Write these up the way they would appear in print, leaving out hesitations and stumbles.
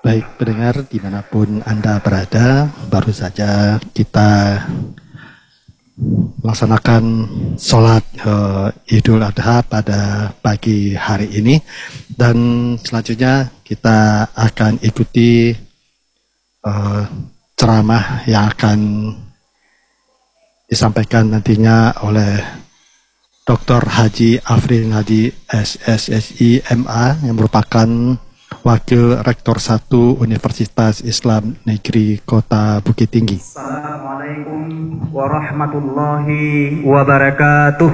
Baik pendengar dimanapun Anda berada, baru saja kita melaksanakan sholat Idul Adha pada pagi hari ini, dan selanjutnya kita akan ikuti ceramah yang akan disampaikan nantinya oleh Dr. Haji Afril Hadi SSSI MA yang merupakan Wakil Rektor 1 Universitas Islam Negeri Kota Bukit Tinggi. Assalamualaikum warahmatullahi wabarakatuh.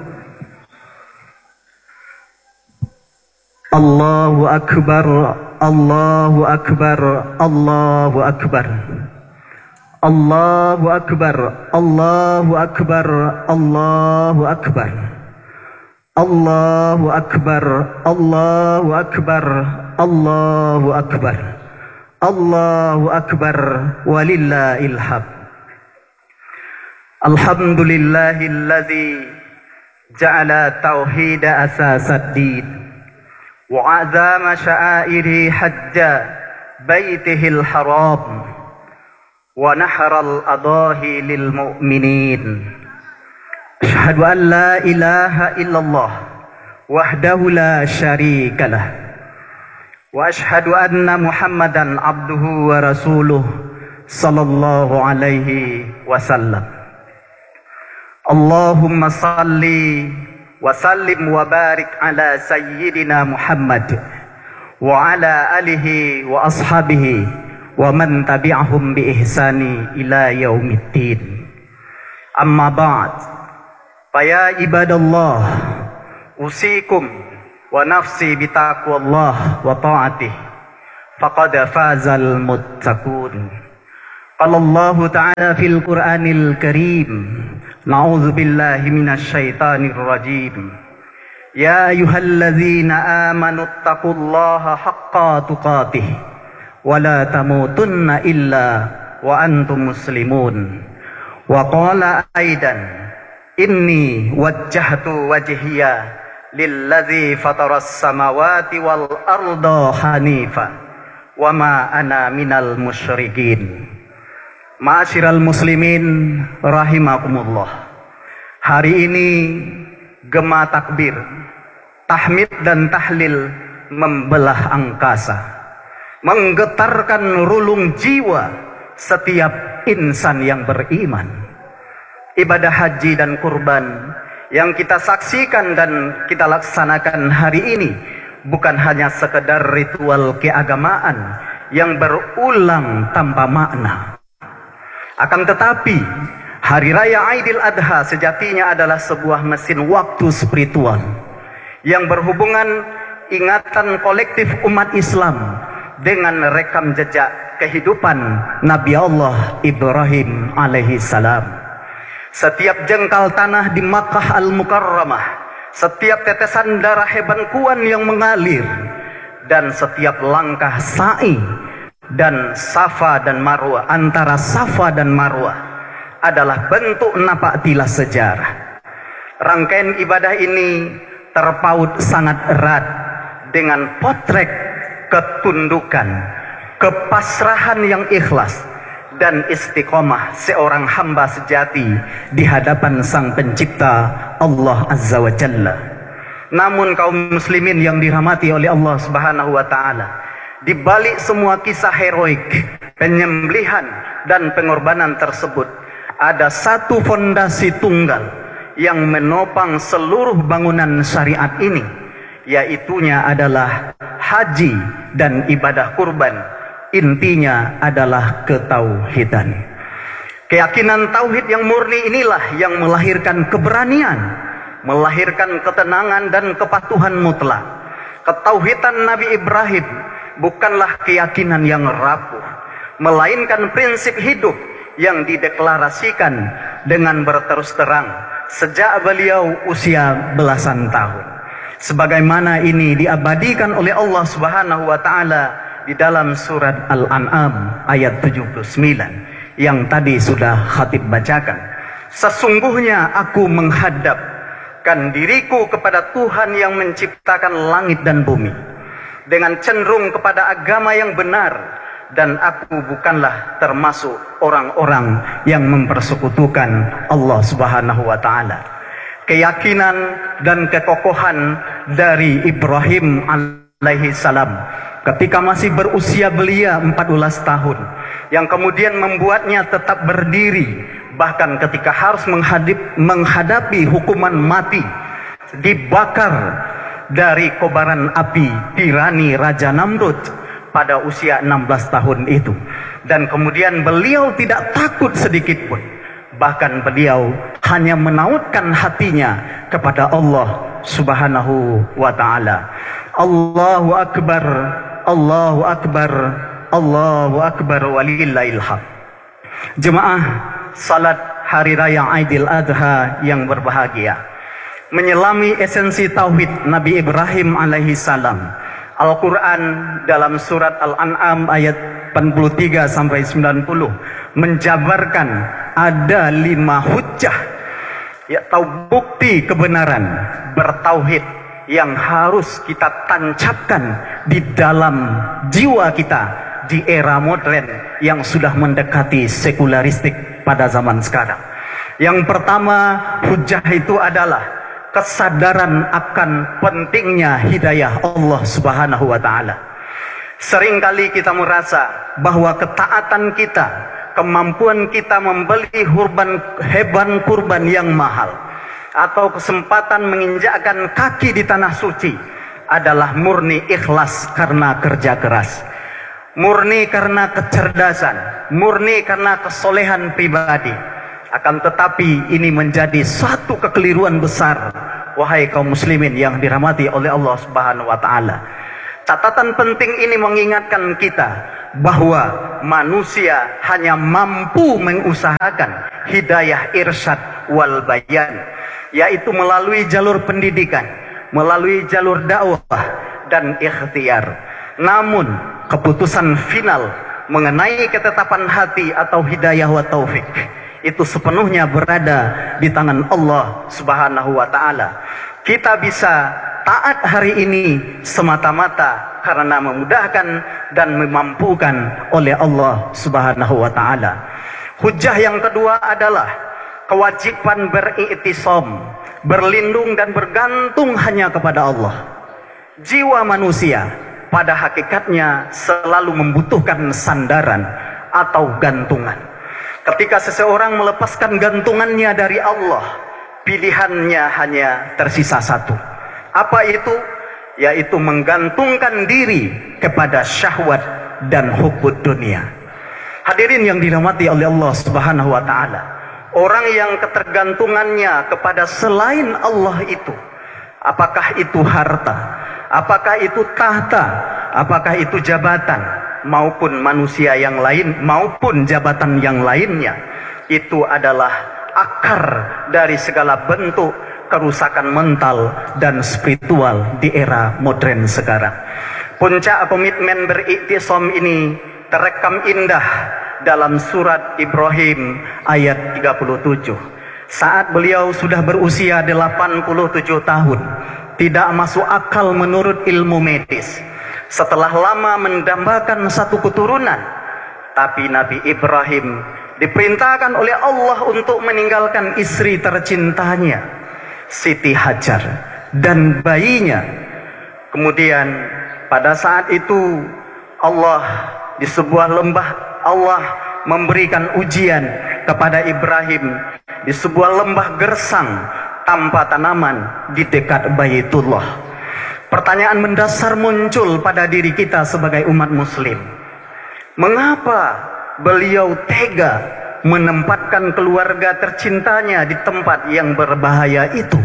Allahu Akbar, Allahu Akbar, Allahu Akbar. Allahu Akbar, Allahu Akbar, Allahu Akbar. Allahu Akbar, Allahu Akbar, Allahu Akbar. Allahu Akbar, walillahil hamd. Alhamdulillahilladzi ja'ala tauhida asasad din wa 'azama sya'airi hajja baitihil haram wa naharal adahi lil mu'minin. Asyhadu an la ilaha illallah wahdahu la syarika lah wa asyhadu anna Muhammadan abduhu wa rasuluh sallallahu alaihi wasallam. Allahumma salli wa sallim wa barik ala sayyidina Muhammad wa ala alihi wa ashabihi wa man tabi'ahum bi ihsani ila yaumiddin. Amma ba'd. Faya ibadallah, usikum wa nafsi bitaqwallah wa ta'atih, faqad fazal muttaqun. Qala Allah ta'ala fil Qur'anil Karim, na'udzu billahi minasy syaithanir rajim. Ya ayyuhalladzina amanu taqullaha haqqa tuqatih wa la tamutunna illa wa antum muslimun. Wa qala aidan, inni wajjahtu wajhiya lilladzi fataras samawati wal arda hanifa wa ma ana minal musyrikin. Ma'asyiral muslimin rahimakumullah. Hari ini gema takbir, tahmid dan tahlil membelah angkasa, menggetarkan relung jiwa setiap insan yang beriman. Ibadah haji dan kurban yang kita saksikan dan kita laksanakan hari ini bukan hanya sekedar ritual keagamaan yang berulang tanpa makna. Akan tetapi, Hari Raya Aidil Adha sejatinya adalah sebuah mesin waktu spiritual yang berhubungan ingatan kolektif umat Islam dengan rekam jejak kehidupan Nabi Allah Ibrahim alaihi salam. Setiap jengkal tanah di Makkah Al-Mukarramah, setiap tetesan darah hebankuan yang mengalir, dan setiap langkah sa'i dan Safa dan Marwah, antara Safa dan Marwah adalah bentuk napak tilas sejarah. Rangkaian ibadah ini terpaut sangat erat dengan potret ketundukan, kepasrahan yang ikhlas dan istiqomah seorang hamba sejati di hadapan Sang Pencipta Allah Azza wa Jalla. Namun kaum muslimin yang dirahmati oleh Allah Subhanahu wa taala, di balik semua kisah heroik, penyembelihan dan pengorbanan tersebut, ada satu fondasi tunggal yang menopang seluruh bangunan syariat ini, yaitunya adalah haji dan ibadah kurban. Intinya adalah ketauhidan. Keyakinan tauhid yang murni inilah yang melahirkan keberanian, melahirkan ketenangan dan kepatuhan mutlak. Ketauhidan Nabi Ibrahim bukanlah keyakinan yang rapuh, melainkan prinsip hidup yang dideklarasikan dengan berterus terang sejak beliau usia belasan tahun. Sebagaimana ini diabadikan oleh Allah Subhanahu wa taala di dalam surat Al-An'am ayat 79 yang tadi sudah khatib bacakan. Sesungguhnya aku menghadapkan diriku kepada Tuhan yang menciptakan langit dan bumi, dengan cenderung kepada agama yang benar, dan aku bukanlah termasuk orang-orang yang mempersekutukan Allah Subhanahu wa taala. Keyakinan dan kekokohan dari Ibrahim alaihi salam ketika masih berusia belia 14 tahun, yang kemudian membuatnya tetap berdiri bahkan ketika harus menghadapi hukuman mati, dibakar dari kobaran api tirani Raja Namrud pada usia 16 tahun itu. Dan kemudian beliau tidak takut sedikit pun, bahkan beliau hanya menautkan hatinya kepada Allah Subhanahu wa ta'ala. Allahu Akbar, Allahu Akbar, Allahu Akbar, walillahil hamd. Jemaah salat hari raya Aidil Adha yang berbahagia, menyelami esensi tauhid Nabi Ibrahim alaihi salam. Al-Quran dalam surat Al-An'am ayat 83 sampai 90 menjabarkan ada 5 hujjah atau bukti kebenaran bertauhid yang harus kita tancapkan di dalam jiwa kita di era modern yang sudah mendekati sekularistik pada zaman sekarang. Yang pertama hujjah itu adalah kesadaran akan pentingnya hidayah Allah Subhanahu wa ta'ala. Seringkali kita merasa bahwa ketaatan kita, kemampuan kita membeli hewan kurban yang mahal, atau kesempatan menginjakkan kaki di tanah suci adalah murni ikhlas karena kerja keras, murni karena kecerdasan, murni karena kesolehan pribadi. Akan tetapi ini menjadi satu kekeliruan besar, wahai kaum muslimin yang dirahmati oleh Allah Subhanahu wa ta'ala. Catatan penting ini mengingatkan kita bahwa manusia hanya mampu mengusahakan hidayah irsyad wal bayan, yaitu melalui jalur pendidikan, melalui jalur dakwah dan ikhtiar. Namun keputusan final mengenai ketetapan hati atau hidayah wa taufik itu sepenuhnya berada di tangan Allah Subhanahu wa ta'ala. Kita bisa taat hari ini semata-mata karena memudahkan dan memampukan oleh Allah Subhanahu wa ta'ala. Hujjah yang kedua adalah kewajiban beriktisam, berlindung dan bergantung hanya kepada Allah. Jiwa manusia pada hakikatnya selalu membutuhkan sandaran atau gantungan. Ketika seseorang melepaskan gantungannya dari Allah, pilihannya hanya tersisa satu. Apa itu? Yaitu menggantungkan diri kepada syahwat dan hubbud dunia. Hadirin yang dirahmati oleh Allah Subhanahu wa ta'ala, orang yang ketergantungannya kepada selain Allah itu, apakah itu harta, apakah itu tahta, apakah itu jabatan, maupun manusia yang lain, maupun jabatan yang lainnya, itu adalah akar dari segala bentuk kerusakan mental dan spiritual di era modern sekarang. Puncak komitmen beriktisam ini terekam indah dalam surat Ibrahim ayat 37. Saat beliau sudah berusia 87 tahun, tidak masuk akal menurut ilmu medis. Setelah lama mendambakan satu keturunan, tapi Nabi Ibrahim diperintahkan oleh Allah untuk meninggalkan istri tercintanya, Siti Hajar, dan bayinya. Kemudian pada saat itu Allah di sebuah lembah, Allah memberikan ujian kepada Ibrahim di sebuah lembah gersang tanpa tanaman di dekat Baitullah. Pertanyaan mendasar muncul pada diri kita sebagai umat muslim. Mengapa beliau tega menempatkan keluarga tercintanya di tempat yang berbahaya itu,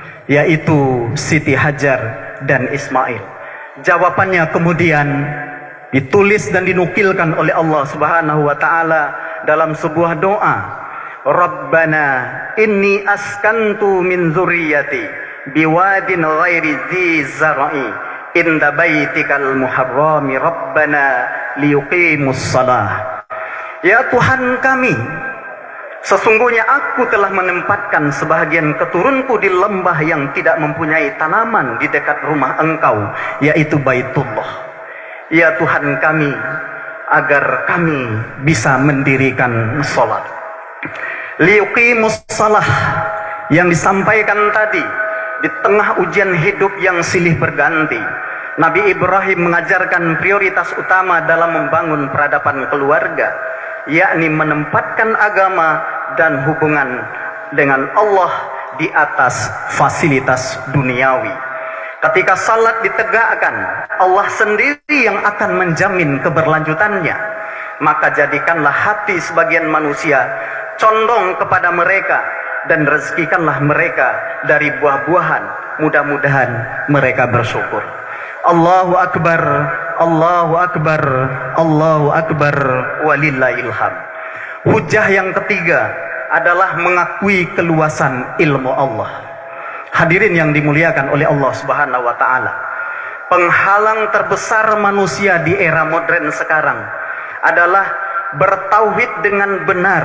yaitu Siti Hajar dan Ismail? Jawabannya kemudian ditulis dan dinukilkan oleh Allah Subhanahu wa ta'ala dalam sebuah doa. Rabbana inni askantu min dzurriyyati biwadin ghairi dzi zar'i inda baitikal muharrami rabbana liyuqimus shalah. Ya Tuhan kami, Sesungguhnya aku telah menempatkan sebahagian keturunku di lembah yang tidak mempunyai tanaman di dekat rumah engkau, yaitu Baitullah. Ya Tuhan kami, agar kami bisa mendirikan sholat. Liuqimus salah yang disampaikan tadi di tengah ujian hidup yang silih berganti. Nabi Ibrahim mengajarkan prioritas utama dalam membangun peradaban keluarga, yakni menempatkan agama dan hubungan dengan Allah di atas fasilitas duniawi. Ketika salat ditegakkan, Allah sendiri yang akan menjamin keberlanjutannya. Maka jadikanlah hati sebagian manusia condong kepada mereka, dan rezekikanlah mereka dari buah-buahan. Mudah-mudahan mereka bersyukur. Allahu Akbar, Allahu Akbar, Allahu Akbar, walillahil hamd. Hujah yang ketiga adalah mengakui keluasan ilmu Allah. Hadirin yang dimuliakan oleh Allah Subhanahu wa taala, penghalang terbesar manusia di era modern sekarang adalah bertauhid dengan benar,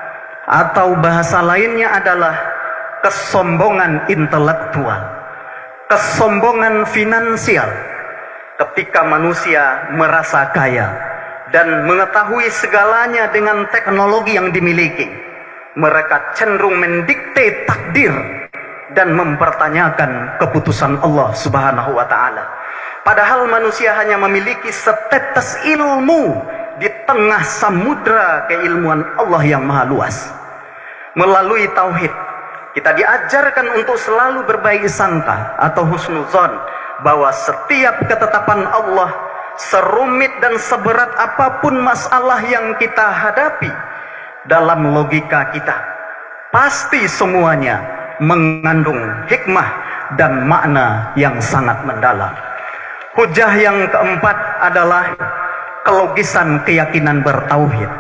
atau bahasa lainnya adalah kesombongan intelektual, kesombongan finansial. Ketika manusia merasa kaya dan mengetahui segalanya dengan teknologi yang dimiliki, mereka cenderung mendikte takdir dan mempertanyakan keputusan Allah Subhanahu wa taala. Padahal manusia hanya memiliki setetes ilmu di tengah samudra keilmuan Allah yang maha luas. Melalui tauhid, kita diajarkan untuk selalu berbaik sangka atau husnuzon, bahwa setiap ketetapan Allah, serumit dan seberat apapun masalah yang kita hadapi, dalam logika kita, pasti semuanya mengandung hikmah dan makna yang sangat mendalam. Hujah yang keempat adalah kelogisan keyakinan bertauhid.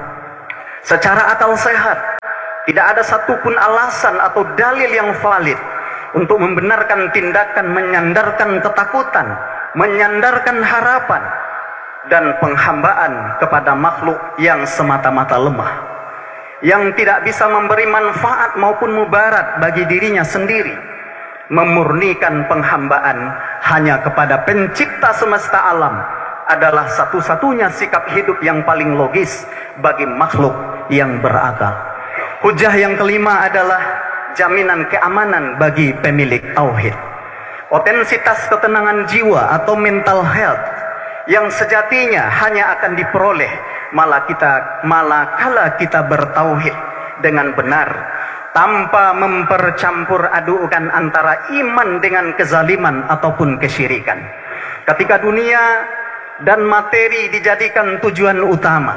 Secara akal sehat, tidak ada satupun alasan atau dalil yang valid untuk membenarkan tindakan menyandarkan ketakutan, menyandarkan harapan, dan penghambaan kepada makhluk yang semata-mata lemah, yang tidak bisa memberi manfaat maupun mudarat bagi dirinya sendiri. Memurnikan penghambaan hanya kepada pencipta semesta alam adalah satu-satunya sikap hidup yang paling logis bagi makhluk yang berakal. Hujah yang kelima adalah jaminan keamanan bagi pemilik tauhid. Otensitas ketenangan jiwa atau mental health yang sejatinya hanya akan diperoleh malakala kita bertauhid dengan benar, tanpa mempercampur adukan antara iman dengan kezaliman ataupun kesyirikan. Ketika dunia dan materi dijadikan tujuan utama,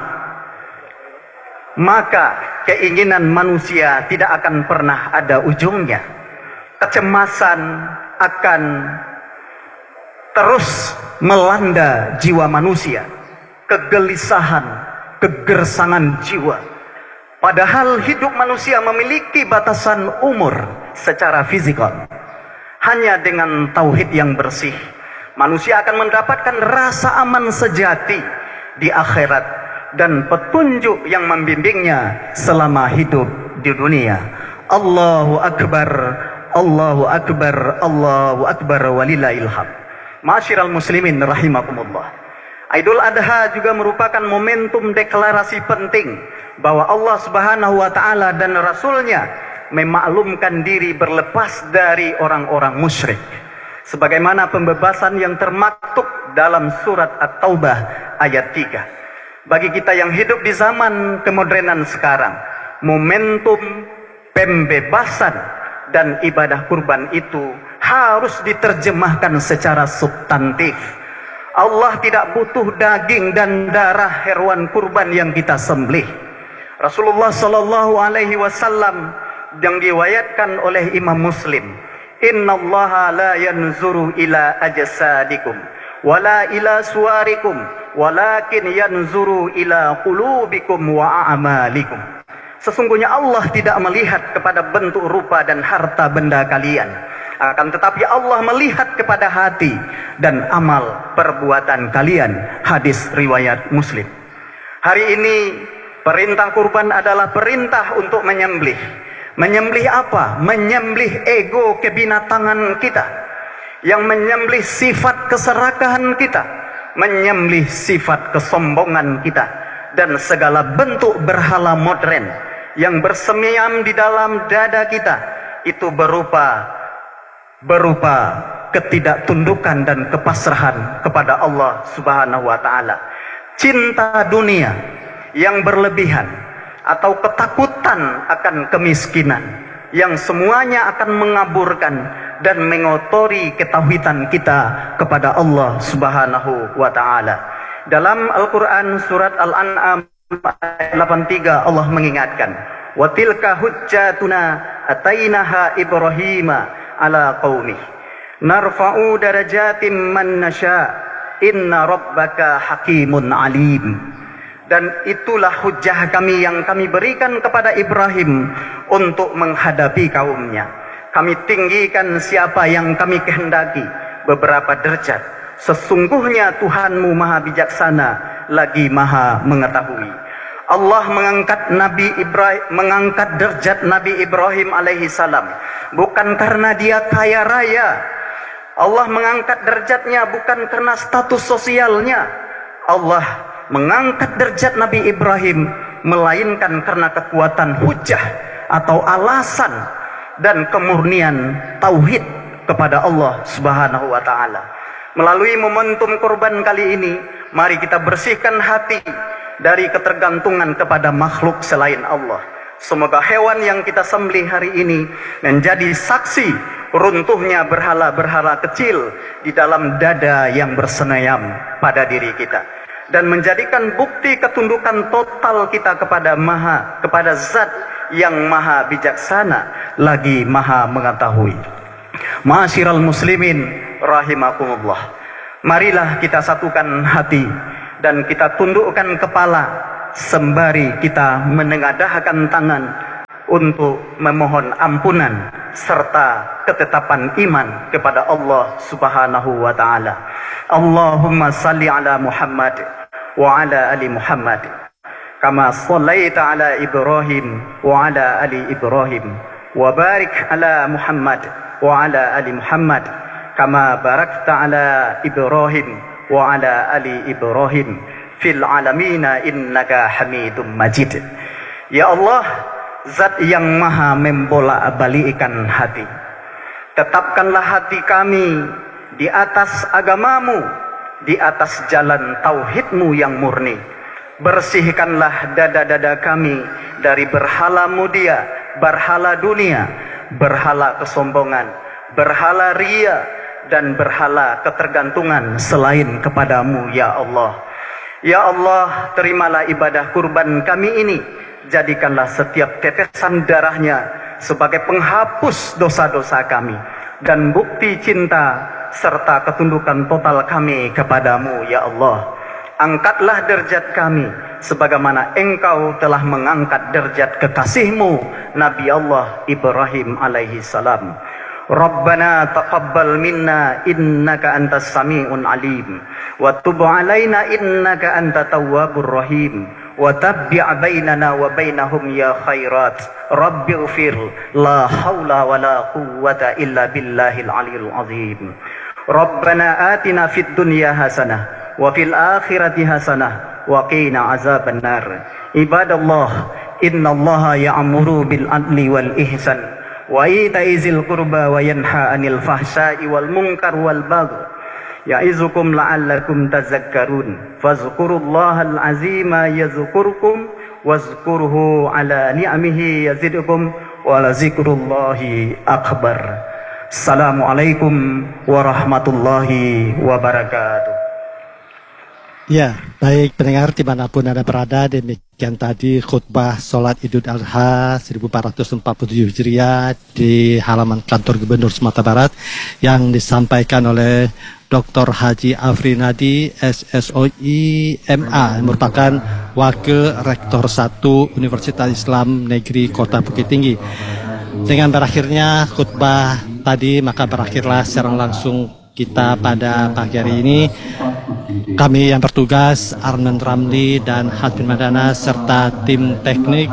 maka keinginan manusia tidak akan pernah ada ujungnya. Kecemasan akan terus melanda jiwa manusia, kegelisahan, kegersangan jiwa. Padahal hidup manusia memiliki batasan umur secara fisikal. Hanya dengan tauhid yang bersih, manusia akan mendapatkan rasa aman sejati di akhirat dan petunjuk yang membimbingnya selama hidup di dunia. Allahu Akbar, Allahu Akbar, Allahu Akbar, walillahil hamd. Ma'asyiral muslimin rahimakumullah. Idul Adha juga merupakan momentum deklarasi penting bahwa Allah Subhanahu wa taala dan Rasulnya memaklumkan diri berlepas dari orang-orang musyrik, sebagaimana pembebasan yang termaktub dalam surat At-Taubah ayat 3. Bagi kita yang hidup di zaman kemodernan sekarang, momentum pembebasan dan ibadah kurban itu harus diterjemahkan secara substantif. Allah tidak butuh daging dan darah hewan kurban yang kita sembelih. Rasulullah Shallallahu Alaihi Wasallam yang diriwayatkan oleh Imam Muslim, Innallaha la yanzuru ila ajsadikum wala ila suwarikum walakin yanzuru ila qulubikum wa a'malikum. Sesungguhnya Allah tidak melihat kepada bentuk rupa dan harta benda kalian, akan tetapi Allah melihat kepada hati dan amal perbuatan kalian. Hadis riwayat Muslim. Hari ini Perintah kurban adalah perintah untuk menyembelih. Menyembelih apa? Menyembelih ego kebinatangan kita, yang menyembelih sifat keserakahan kita, menyembelih sifat kesombongan kita, dan segala bentuk berhala modern yang bersemiam di dalam dada kita, itu berupa ketidaktundukan dan kepasrahan kepada Allah Subhanahu wa taala. Cinta dunia yang berlebihan atau ketakutan akan kemiskinan yang semuanya akan mengaburkan dan mengotori ketauhidan kita kepada Allah Subhanahu wa taala. Dalam Al-Qur'an surat Al-An'am ayat 83 Allah mengingatkan, "Wa tilka hujjatuna atainaha Ibrahima ala qaumih narfa'u darajatim man nasha inna rabbaka hakimun alim." Dan itulah hujjah kami yang kami berikan kepada Ibrahim untuk menghadapi kaumnya. Kami tinggikan siapa yang kami kehendaki beberapa derajat. Sesungguhnya Tuhanmu maha bijaksana lagi maha mengetahui. Allah mengangkat derajat Nabi Ibrahim alaihi salam bukan karena dia kaya raya. Allah mengangkat derajatnya bukan karena status sosialnya. Allah mengangkat derajat Nabi Ibrahim melainkan karena kekuatan hujjah atau alasan dan kemurnian tauhid kepada Allah Subhanahu wa taala. Melalui momentum kurban kali ini, mari kita bersihkan hati dari ketergantungan kepada makhluk selain Allah. Semoga hewan yang kita sembelih hari ini menjadi saksi runtuhnya berhala-berhala kecil di dalam dada yang bersenayam pada diri kita, dan menjadikan bukti ketundukan total kita kepada Zat yang maha bijaksana lagi maha mengetahui. Ma'asyiral muslimin rahimakumullah, marilah kita satukan hati dan kita tundukkan kepala sembari kita menengadahkan tangan untuk memohon ampunan serta ketetapan iman kepada Allah Subhanahu wa taala. Allahumma salli ala Muhammad wa ala ali Muhammad kama shallaita ala Ibrahim wa ala ali Ibrahim wa barik ala Muhammad wa ala ali Muhammad kama barakta ala Ibrahim wa ala ali Ibrahim fil alamina innaka Hamidum Majid. Ya Allah, Zat yang maha membolak-balikkan hati, tetapkanlah hati kami di atas agamamu, di atas jalan tauhidmu yang murni. Bersihkanlah dada-dada kami dari berhala mudia, berhala dunia, berhala kesombongan, berhala ria, dan berhala ketergantungan selain kepadamu ya Allah. Ya Allah, terimalah ibadah kurban kami ini. Jadikanlah setiap tetesan darahnya sebagai penghapus dosa-dosa kami dan bukti cinta serta ketundukan total kami kepadamu ya Allah. Angkatlah derajat kami sebagaimana Engkau telah mengangkat derajat kekasihmu Nabi Allah Ibrahim alaihi salam. Rabbana taqabbal minna innaka antas sami'un alim wa tub alaina innaka antat tawwabur rahim wa tabbi' bainana wa bainahum ya khairat rabbighfir la haula wa la quwwata illa billahil aliyil azim. Rabbana atina fid dunya hasanah wa fil akhirati hasanah wa qina azaban nar. Ibadallah, innallaha ya'muru bil adli wal ihsan wa ita'i zil qurba wa yanha 'anil fahsya'i wal munkar wal baghi ya'izukum la'allakum tazakkarun fazkurullahal azima yazkurkum wazkurhu 'ala ni'amihi yazidkum wa la zikrullahi akbar. Assalamualaikum warahmatullahi wabarakatuh. Ya, baik pendengar dimanapun Anda berada, demikian tadi khutbah Sholat Idul Adha 1447 Hijriah di halaman kantor Gubernur Sumatera Barat yang disampaikan oleh Dr. Haji Afrinadi SSOI MA yang merupakan Wakil Rektor 1 Universitas Islam Negeri Kota Bukit Tinggi. Dengan berakhirnya khutbah tadi, maka berakhirlah secara langsung kita pada pagi hari ini Kami yang bertugas, Arman Ramli dan Hadmin Madana, serta tim teknik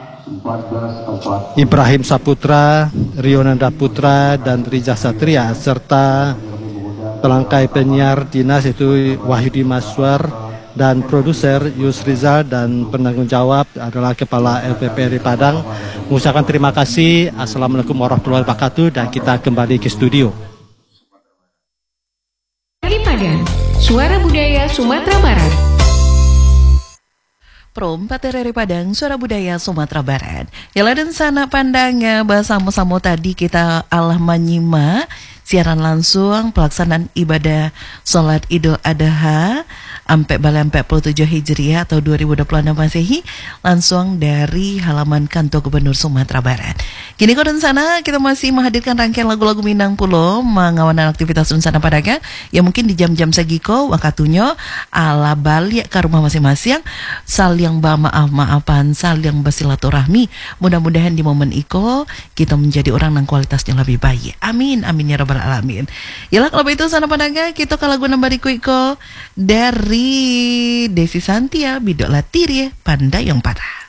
Ibrahim Saputra, Rionanda Putra, dan Riza Satria, serta pelangkai penyiar dinas itu Wahyudi Maswar, dan produser Yus Rizal, dan penanggung jawab adalah Kepala LPPRI Padang. Mengucapkan terima kasih. Assalamualaikum warahmatullahi wabarakatuh, dan kita kembali ke studio. Padang, Suara Budaya Sumatera Barat. Prom Patereri Padang, Suara Budaya Sumatera Barat. Yalah dan sana pandangnya bersama-sama tadi kita Allah menyimak siaran langsung pelaksanaan ibadah Salat Idul Adha Ampek Balai 47 Hijriah atau 2026 Masehi langsung dari halaman kantor Gubernur Sumatera Barat. Kini kau dan sana kita masih menghadirkan rangkaian lagu-lagu Minang Pulo mengawanan aktivitas Unsana Padaga yang mungkin di jam-jam segiko wakatunya ala balik ke rumah masing-masing saling maaf-maafan, saling bersilaturahmi. Mudah-mudahan di momen iko kita menjadi orang yang kualitasnya lebih baik. Amin, amin ya rabbal alamin. Yalah kalau begitu sana Padaga kita ke lagu nambah iko dari Desi Santia Bidok Latiri Pandai yang Parah.